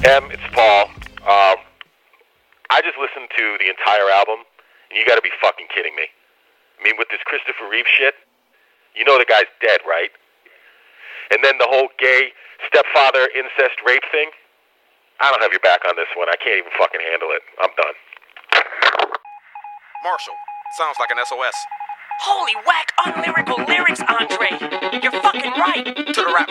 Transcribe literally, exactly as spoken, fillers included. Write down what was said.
Em, it's Paul. Um, I just listened to the entire album, and you gotta be fucking kidding me. I mean, with this Christopher Reeve shit, you know the guy's dead, right? And then the whole gay stepfather incest rape thing. I don't have your back on this one. I can't even fucking handle it. I'm done. Marshall, sounds like an S O S. Holy whack, unlyrical lyrics, Andre. You're fucking right. To the rap